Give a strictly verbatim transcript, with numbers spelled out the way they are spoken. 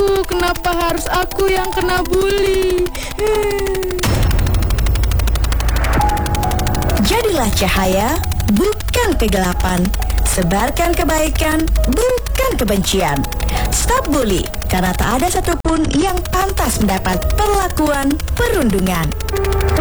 aku? Kenapa harus aku yang kena bully? Jadilah cahaya, bukan kegelapan. Sebarkan kebaikan, bukan kebencian. Stop bully, karena tak ada satupun yang pantas mendapat perlakuan perundungan.